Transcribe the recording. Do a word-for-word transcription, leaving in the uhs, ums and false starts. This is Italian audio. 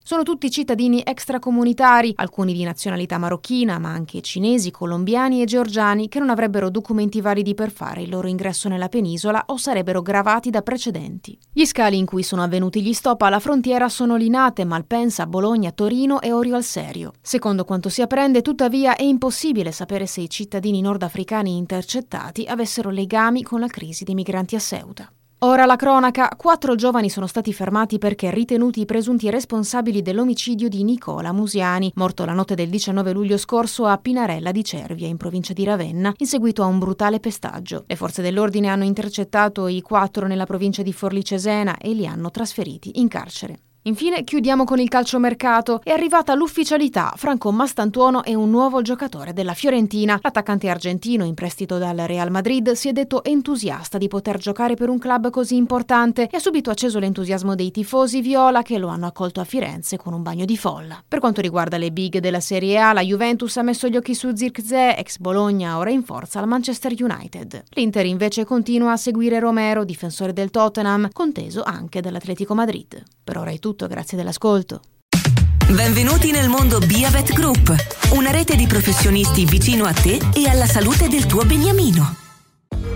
Sono tutti cittadini extracomunitari, alcuni di nazionalità marocchina, ma anche cinesi, colombiani e georgiani che non avrebbero documenti validi per fare il loro ingresso nella penisola o sarebbero gravati da precedenti. Gli scali in cui sono avvenuti gli stop alla frontiera sono Linate, Malpensa, Bologna, Torino e Orio al Serio. Secondo quanto si apprende, tuttavia, è impossibile sapere se i cittadini nordafricani intercettati avessero legami con la crisi dei migranti a Ceuta. Ora la cronaca, quattro giovani sono stati fermati perché ritenuti i presunti responsabili dell'omicidio di Nicola Musiani, morto la notte del diciannove luglio scorso a Pinarella di Cervia, in provincia di Ravenna, in seguito a un brutale pestaggio. Le forze dell'ordine hanno intercettato i quattro nella provincia di Forlì Cesena e li hanno trasferiti in carcere. Infine chiudiamo con il calciomercato. È arrivata l'ufficialità. Franco Mastantuono è un nuovo giocatore della Fiorentina. L'attaccante argentino in prestito dal Real Madrid si è detto entusiasta di poter giocare per un club così importante e ha subito acceso l'entusiasmo dei tifosi viola che lo hanno accolto a Firenze con un bagno di folla. Per quanto riguarda le big della Serie A, la Juventus ha messo gli occhi su Zirkzee, ex Bologna, ora in forza al Manchester United. L'Inter invece continua a seguire Romero, difensore del Tottenham, conteso anche dall'Atletico Madrid. Per ora è tutto. Grazie dell'ascolto. Benvenuti nel mondo Biavet Group, una rete di professionisti vicino a te e alla salute del tuo beniamino.